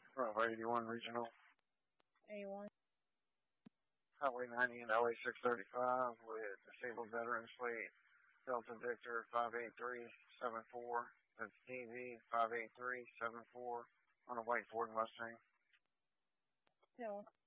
Bravo 81 Regional. 81. Highway 90 and LA 635 with disabled veterans fleet. Delta Victor 58374. That's TV 58374 on a white Ford Mustang. Still.